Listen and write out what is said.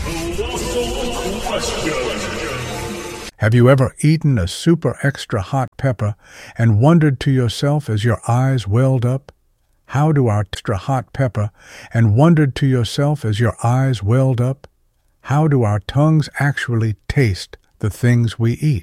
Colossal question. Have you ever eaten a super extra hot pepper and wondered to yourself as your eyes welled up, how do our extra hot pepper, and wondered to yourself as your eyes welled up, how do our tongues actually taste the things we eat?